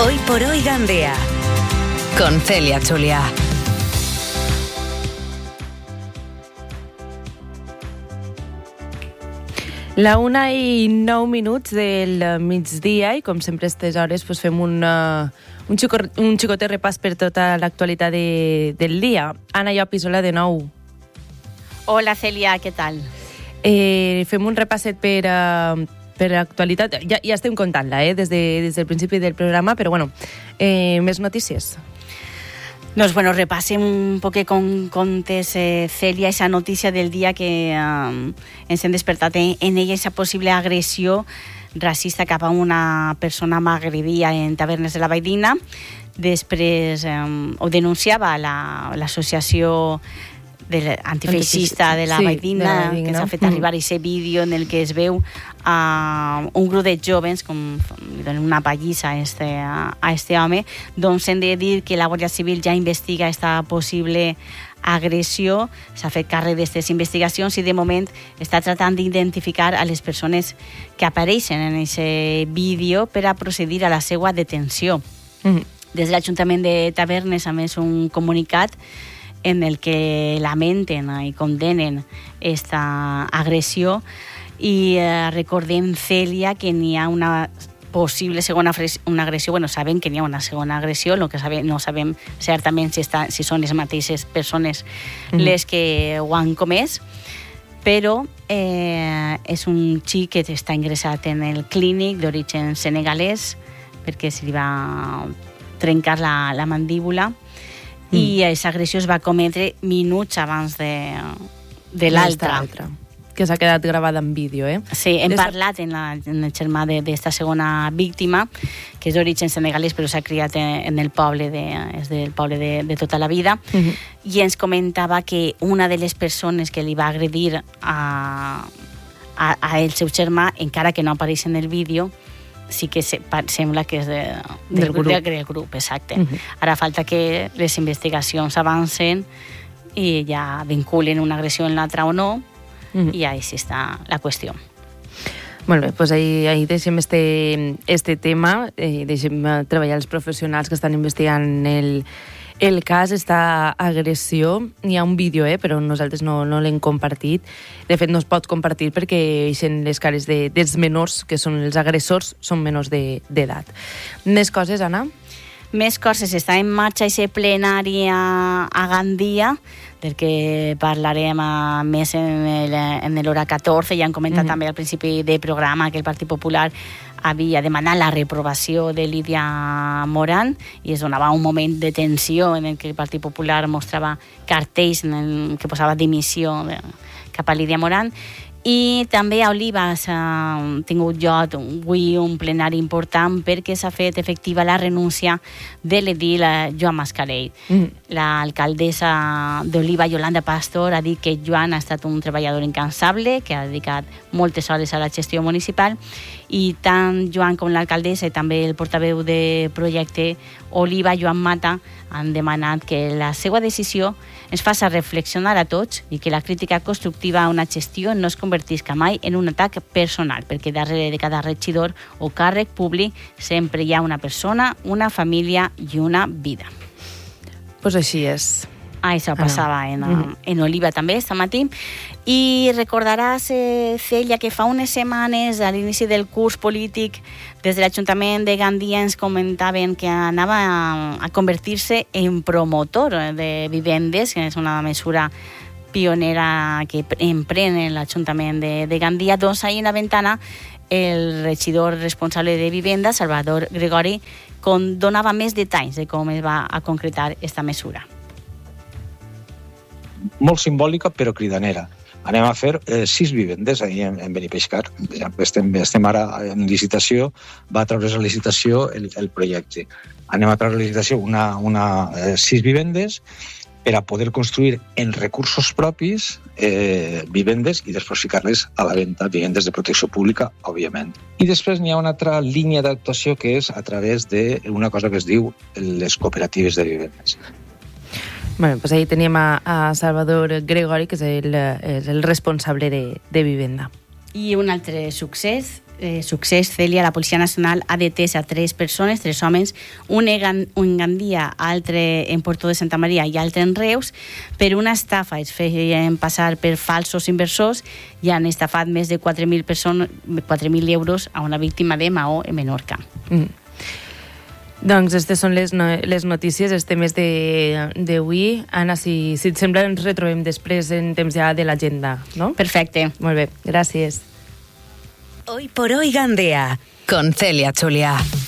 Hoy por hoy Gandía, con Celia Julià. La 1:09 del migdia i com sempre a aquestes hores fem un xicotet repàs per tota l'actualitat del dia. Anna Llopis, hola de nou. Hola Celia, què tal? Fem un repasset per l'actualitat. Ja estem contant-la des del principi del programa, però més notícies. Doncs repassem un poc con contes, Celia, esa notícia del dia que ens hem despertat en ella, esa possible agressió racista cap a una persona magrebia en tavernes de la Valldigna. Després ho denunciava l'associació antifeixista de la Valldigna, que s'ha fet arribar aquest vídeo en el que es veu un grup de joves com li donen una pallissa a este home. Doncs hem de dir que la Guàrdia Civil ja investiga esta possible agressió, s'ha fet càrrec d'aquestes investigacions i de moment està tratant d'identificar a les persones que apareixen en aquest vídeo per a procedir a la seva detenció. Des de l'Ajuntament de Tavernes, a més, un comunicat en el que lamenten i condenen esta agressió i recordem, Celia, que n'hi ha una possible segona agressió. Sabem que n'hi ha una segona agressió, el que no sabem certament si són les mateixes persones les que ho han comès, però és un xic que està ingressat en el clínic d'origen senegalès perquè se li va trencar la mandíbula i aquesta agressió es va cometre minuts abans de l'altra. Que s'ha quedat gravada en vídeo, Sí, hem parlat en el germà d'esta segona víctima, que és d'origen senegalès, però s'ha criat en el poble, és del poble de tota la vida, i ens comentava que una de les persones que li va agredir a el seu germà, encara que no apareix en el vídeo, sí que sembla que és del grup, exacte. Ara falta que les investigacions avancen i ja vinculen una agressió en l'altra o no, i així està la qüestió. Molt bé, doncs ahí deixem este tema, deixem treballar els professionals que estan investigant el cas, esta agressió. Hi ha un vídeo, però nosaltres no l'hem compartit. De fet, no es pot compartir perquè les cares dels menors, que són els agressors, són menors d'edat. Més coses, Anna? Més coses. Està en marxa aquest plenari a Gandia, del que parlarem més en l'hora 14. Ja han comentat també al principi del programa que el Partit Popular havia demanat la reprovació de Lídia Moran i es donava un moment de tensió en el que el Partit Popular mostrava cartells en el que posava dimissió cap a Lídia Moran. I també a Oliva s'ha tingut lloc avui un plenari important perquè s'ha fet efectiva la renúncia de l'edil Joan Mascarell. L'alcaldessa d'Oliva, Yolanda Pastor, ha dit que Joan ha estat un treballador incansable, que ha dedicat moltes hores a la gestió municipal, i tant Joan com l'alcaldessa i també el portaveu de projecte Oliva, Joan Mata, han demanat que la seva decisió ens faci reflexionar a tots i que la crítica constructiva a una gestió no es convertisca mai en un atac personal, perquè darrere de cada regidor o càrrec públic sempre hi ha una persona, una família i una vida. Pues així és. Això passava en Oliva també, este matí. I recordaràs, Celia, que fa unes setmanes, a l'inici del curs polític, des de l'Ajuntament de Gandia ens comentaven que anava a convertir-se en promotor de vivendes, que és una mesura pionera que emprèn l'Ajuntament de Gandia. Doncs ahir en la ventana el regidor responsable de vivenda, Salvador Gregori, donava més detalls de com es va a concretar aquesta mesura. Molt simbòlica però cridanera. Anem a fer 6 vivendes ahir en Benipeixcar. Estem ara en licitació, va treure's a licitació el projecte. Anem a treure a licitació 6 vivendes per a poder construir en recursos propis vivendes i després ficar-les a la venda, vivendes de protecció pública, òbviament. I després n'hi ha una altra línia d'actuació que és a través d'una cosa que es diu les cooperatives de vivendes. Bueno, pues ahí teníem a Salvador Gregori, que és el responsable de vivenda. I un altre succés, succés, Cèlia, la Policia Nacional ha detès a 3 persones, 3 homes, un en Gandia, altre en Puerto de Santa Maria i altre en Reus, per una estafa. Es feien passar per falsos inversors i han estafat més de 4.000 euros a una víctima de Maó en Menorca. Doncs aquestes són les notícies este mes d'avui. Anna, si et sembla, ens retrobem després en temps ja de l'agenda, no? Perfecte. Molt bé, gràcies. Hoy por hoy Gandea, con Celia Chulia.